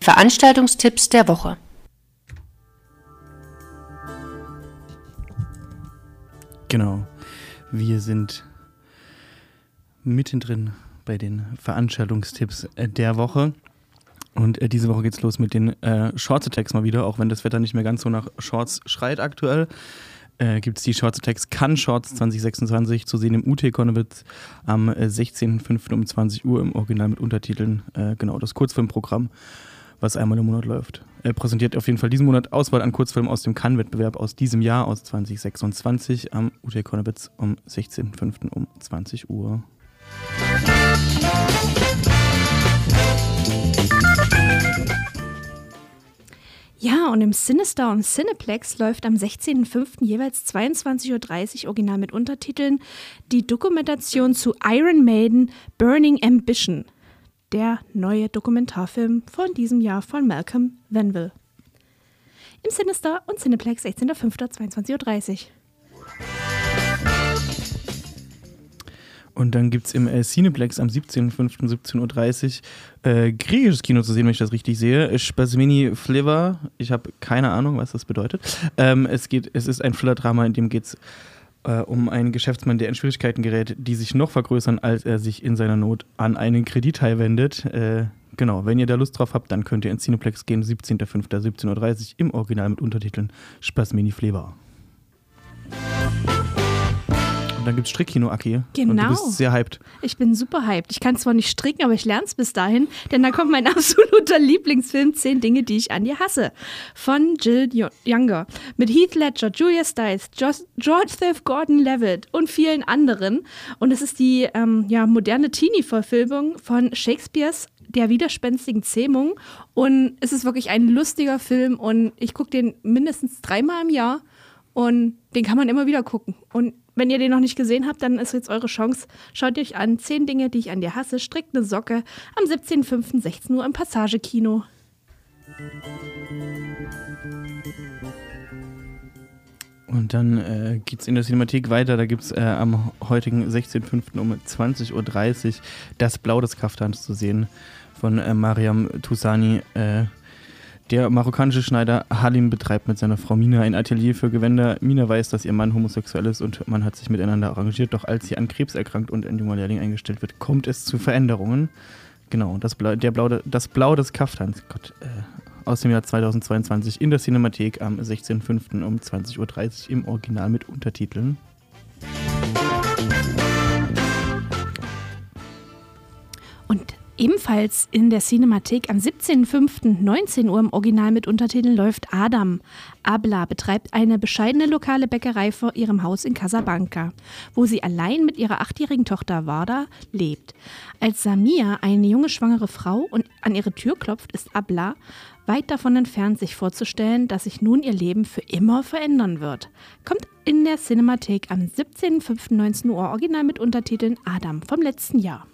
Veranstaltungstipps der Woche. Genau, wir sind mittendrin bei den Veranstaltungstipps der Woche. Und diese Woche geht's los mit den Shorts Attacks mal wieder, auch wenn das Wetter nicht mehr ganz so nach Shorts schreit aktuell. Gibt es die Shorts Attacks Cannes Shorts 2026 zu sehen im UT Konnewitz am 16.05. um 20 Uhr im Original mit Untertiteln. Genau, das Kurzfilmprogramm, was einmal im Monat läuft. Präsentiert auf jeden Fall diesen Monat Auswahl an Kurzfilmen aus dem Cannes-Wettbewerb aus diesem Jahr, aus 2026 am UT Konnewitz um 16.05. um 20 Uhr. Ja, und im Cinestar und Cineplex läuft am 16.05. jeweils 22.30 Uhr original mit Untertiteln die Dokumentation zu Iron Maiden Burning Ambition, der neue Dokumentarfilm von diesem Jahr von Malcolm Venville. Im Cinestar und Cineplex 16.05. 22.30 Uhr. Und dann gibt es im Cineplex am 17.05. 17.30 Uhr griechisches Kino zu sehen, wenn ich das richtig sehe. Spasmini Fliva. Ich habe keine Ahnung, was das bedeutet. Es ist ein Thriller-Drama, in dem geht es um einen Geschäftsmann, der in Schwierigkeiten gerät, die sich noch vergrößern, als er sich in seiner Not an einen Kredithai wendet. Genau, wenn ihr da Lust drauf habt, dann könnt ihr ins Cineplex gehen, 17.05. 17.30 Uhr im Original mit Untertiteln Spasmini Fliva. Und dann gibt es Strickkino, Aki. Genau. Und du bist sehr hyped. Ich bin super hyped. Ich kann zwar nicht stricken, aber ich lerne es bis dahin, denn da kommt mein absoluter Lieblingsfilm 10 Dinge, die ich an dir hasse, von Jill Younger. Mit Heath Ledger, Julia Stiles, George Gordon-Levitt und vielen anderen. Und es ist die moderne Teenie-Verfilmung von Shakespeares Der widerspenstigen Zähmung. Und es ist wirklich ein lustiger Film und ich gucke den mindestens 3-mal im Jahr und den kann man immer wieder gucken. Und wenn ihr den noch nicht gesehen habt, dann ist jetzt eure Chance. Schaut euch an, 10 Dinge, die ich an dir hasse, strickt eine Socke am 17.05. 16 Uhr im Passagekino. Und dann geht es in der Cinemathek weiter. Da gibt es am heutigen 16.05. um 20.30 Uhr das Blau des Kaftans zu sehen von Mariam Toussani. Der marokkanische Schneider Halim betreibt mit seiner Frau Mina ein Atelier für Gewänder. Mina weiß, dass ihr Mann homosexuell ist und man hat sich miteinander arrangiert. Doch als sie an Krebs erkrankt und ein junger Lehrling eingestellt wird, kommt es zu Veränderungen. Genau, das Blau des Kaftans aus dem Jahr 2022 in der Cinemathek am 16.05. um 20.30 Uhr im Original mit Untertiteln. Und ebenfalls in der Cinemathek am 17.05. 19 Uhr im Original mit Untertiteln läuft Adam. Abla betreibt eine bescheidene lokale Bäckerei vor ihrem Haus in Casablanca, wo sie allein mit ihrer 8-jährigen Tochter Warda lebt. Als Samia, eine junge schwangere Frau, an ihre Tür klopft, ist Abla weit davon entfernt, sich vorzustellen, dass sich nun ihr Leben für immer verändern wird. Kommt in der Cinemathek am 17.05. 19 Uhr Original mit Untertiteln Adam vom letzten Jahr.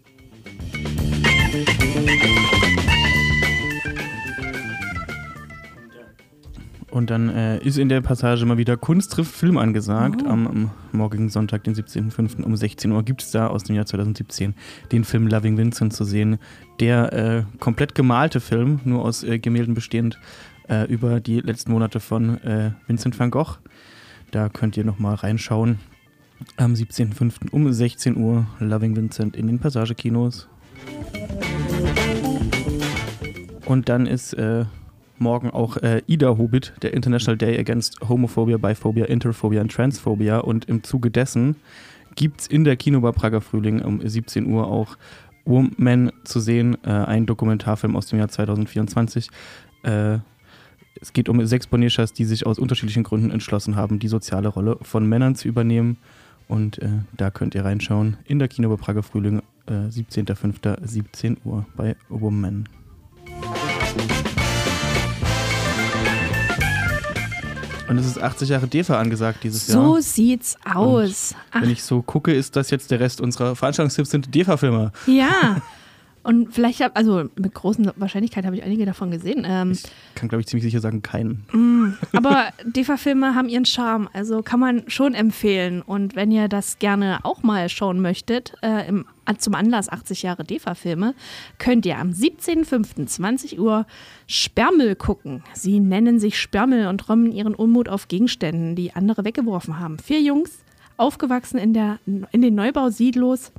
Und dann ist in der Passage mal wieder Kunst trifft Film angesagt. Am morgigen Sonntag, den 17.05. um 16 Uhr gibt es da aus dem Jahr 2017 den Film Loving Vincent zu sehen. Der komplett gemalte Film, nur aus Gemälden bestehend, über die letzten Monate von Vincent van Gogh. Da könnt ihr nochmal reinschauen. Am 17.05. um 16 Uhr Loving Vincent in den Passagekinos. Und dann ist morgen auch Ida Hobbit, der International Day Against Homophobia, Biphobia, Interphobia und Transphobia. Und im Zuge dessen gibt es in der Kinobar Prager Frühling um 17 Uhr auch Woman zu sehen, ein Dokumentarfilm aus dem Jahr 2024. Es geht um 6 Boneshas, die sich aus unterschiedlichen Gründen entschlossen haben, die soziale Rolle von Männern zu übernehmen. Und da könnt ihr reinschauen in der Kinobar Prager Frühling, 17.05. 17 Uhr bei Woman. Und es ist 80 Jahre DEFA angesagt dieses Jahr. So sieht's aus. Wenn ich so gucke, ist das jetzt der Rest unserer Veranstaltungstipps sind DEFA-Filme. Ja. Und vielleicht mit großer Wahrscheinlichkeit habe ich einige davon gesehen. Ich kann, glaube ich, ziemlich sicher sagen, keinen. Aber DEFA-Filme haben ihren Charme, also kann man schon empfehlen. Und wenn ihr das gerne auch mal schauen möchtet, zum Anlass 80 Jahre DEFA-Filme, könnt ihr am 17.05.20 Uhr Sperrmüll gucken. Sie nennen sich Sperrmüll und räumen ihren Unmut auf Gegenständen, die andere weggeworfen haben. 4 Jungs, aufgewachsen in den Neubausilos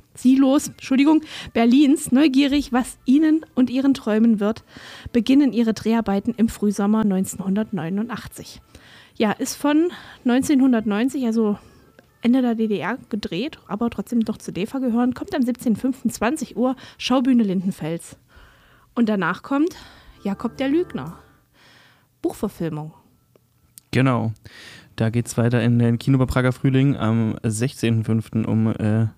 Berlins, neugierig, was ihnen und ihren Träumen wird, beginnen ihre Dreharbeiten im Frühsommer 1989. Ja, ist von 1990, also Ende der DDR gedreht, aber trotzdem noch zu DEFA gehören, kommt am 17.05.20 Uhr, Schaubühne Lindenfels. Und danach kommt Jakob der Lügner. Buchverfilmung. Genau. Da geht es weiter in den Kino bei Prager Frühling am 16.05. um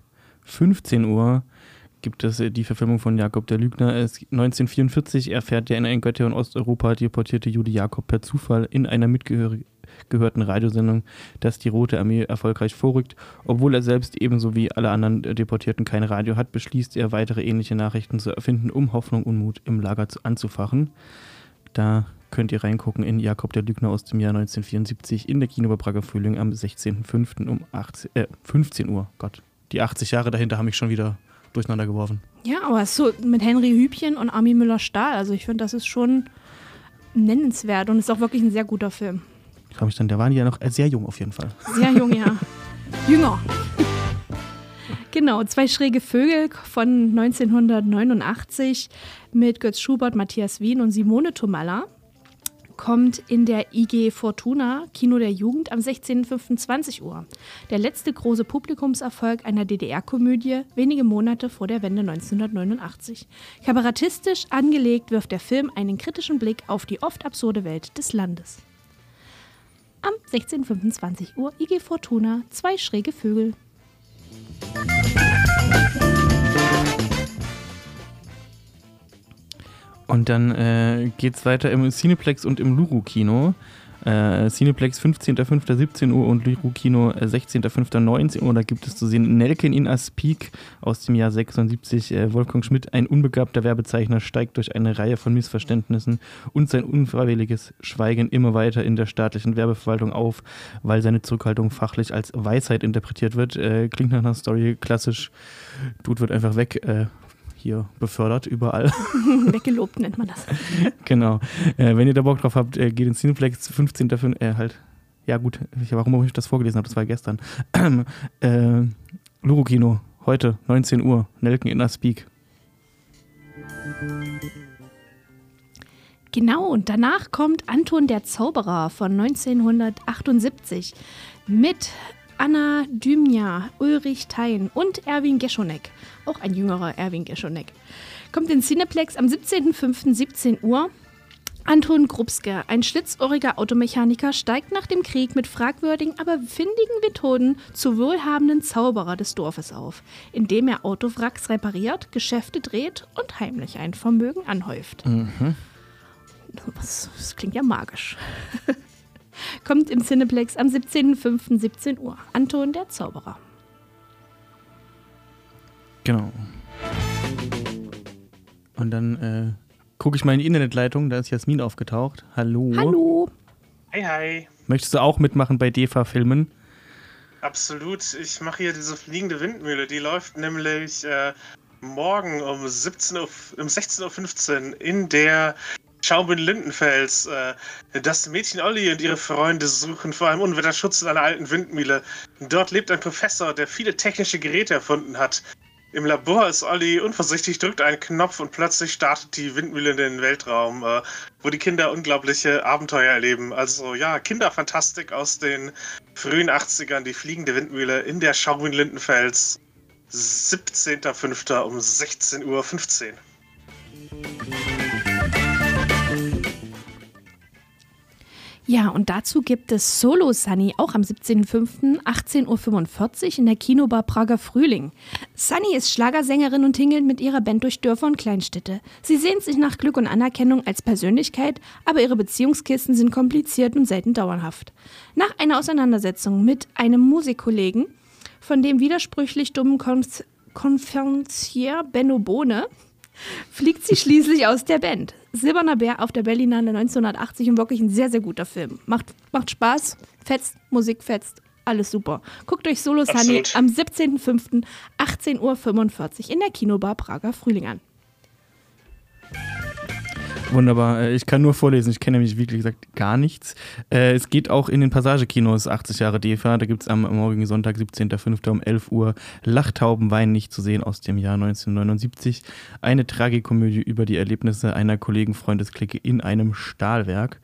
15 Uhr gibt es die Verfilmung von Jakob der Lügner. 1944 erfährt der in Göttingen und Osteuropa deportierte Jude Jakob per Zufall in einer mitgehörten Radiosendung, dass die Rote Armee erfolgreich vorrückt. Obwohl er selbst ebenso wie alle anderen Deportierten kein Radio hat, beschließt er, weitere ähnliche Nachrichten zu erfinden, um Hoffnung und Mut im Lager anzufachen. Da könnt ihr reingucken in Jakob der Lügner aus dem Jahr 1974 in der Kino bei Prager Frühling am 16.05. um 15 Uhr. Gott, die 80 Jahre dahinter haben mich schon wieder durcheinander geworfen. Ja, aber so mit Henry Hübchen und Armin Müller-Stahl, also ich finde, das ist schon nennenswert und ist auch wirklich ein sehr guter Film. Ich frage mich dann, da waren die ja noch sehr jung auf jeden Fall. Sehr jung, ja. Jünger. Genau, 2 schräge Vögel von 1989 mit Götz Schubert, Matthias Wien und Simone Tomalla. Kommt in der IG Fortuna, Kino der Jugend, am 16.05.20 Uhr. Der letzte große Publikumserfolg einer DDR-Komödie, wenige Monate vor der Wende 1989. Kabarettistisch angelegt wirft der Film einen kritischen Blick auf die oft absurde Welt des Landes. Am 16.05.20 Uhr, IG Fortuna, 2 schräge Vögel. Und dann geht's weiter im Cineplex und im Luru-Kino. Cineplex 15.05. 17 Uhr und Luru-Kino 16.05. 19 Uhr. Da gibt es zu sehen Nelken in Aspik aus dem Jahr 76. Wolfgang Schmidt, ein unbegabter Werbezeichner, steigt durch eine Reihe von Missverständnissen und sein unfreiwilliges Schweigen immer weiter in der staatlichen Werbeverwaltung auf, weil seine Zurückhaltung fachlich als Weisheit interpretiert wird. Klingt nach einer Story, klassisch. Dude wird einfach weg. Hier befördert, überall. Weggelobt nennt man das. Genau. Wenn ihr da Bock drauf habt, geht ins Cineplex 15.05. Ja gut, warum ich das vorgelesen habe, das war gestern. Luru-Kino, heute, 19 Uhr, Nelken in Aspik. Genau, und danach kommt Anton der Zauberer von 1978 mit Anna Dymja, Ulrich Thein und Erwin Geschonek. Auch ein jüngerer Erwin Geschonek. Kommt in Cineplex am 17.05. 17 Uhr. Anton Grubske, ein schlitzohriger Automechaniker, steigt nach dem Krieg mit fragwürdigen, aber findigen Methoden zu wohlhabenden Zauberer des Dorfes auf, indem er Autowracks repariert, Geschäfte dreht und heimlich ein Vermögen anhäuft. Mhm. Das klingt ja magisch. Kommt im Cineplex am 17.05. 17 Uhr. Anton der Zauberer. Genau. Und dann gucke ich mal in die Internetleitung, da ist Jasmin aufgetaucht. Hallo. Hallo. Hi, hi. Möchtest du auch mitmachen bei DEFA-Filmen? Absolut. Ich mache hier diese fliegende Windmühle. Die läuft nämlich morgen um 16.15 Uhr in der Schaubühne Lindenfels. Das Mädchen Olli und ihre Freunde suchen vor allem Unwetterschutz in einer alten Windmühle. Dort lebt ein Professor, der viele technische Geräte erfunden hat. Im Labor ist Olli unvorsichtig, drückt einen Knopf und plötzlich startet die Windmühle in den Weltraum, wo die Kinder unglaubliche Abenteuer erleben. Also ja, Kinderfantastik aus den frühen 80ern, die fliegende Windmühle in der Schaubühne Lindenfels. 17.05. um 16.15 Uhr. Ja, und dazu gibt es Solo Sunny, auch am 17.05. 18.45 Uhr in der Kinobar Prager Frühling. Sunny ist Schlagersängerin und tingelt mit ihrer Band durch Dörfer und Kleinstädte. Sie sehnt sich nach Glück und Anerkennung als Persönlichkeit, aber ihre Beziehungskisten sind kompliziert und selten dauerhaft. Nach einer Auseinandersetzung mit einem Musikkollegen, von dem widersprüchlich dummen Konferencier Benno Bohne, fliegt sie schließlich aus der Band. Silberner Bär auf der Berlinale 1980 und wirklich ein sehr, sehr guter Film. Macht Spaß, fetzt, Musik fetzt, alles super. Guckt euch Solo Sunny am 17.05. 18.45 Uhr in der Kinobar Prager Frühling an. Wunderbar. Ich kann nur vorlesen. Ich kenne nämlich, wie gesagt, gar nichts. Es geht auch in den Passagekinos 80 Jahre DEFA. Da gibt es am morgigen Sonntag, 17.05. um 11 Uhr Lachtauben weinen nicht zu sehen aus dem Jahr 1979. Eine Tragikomödie über die Erlebnisse einer Kollegenfreundesklicke in einem Stahlwerk.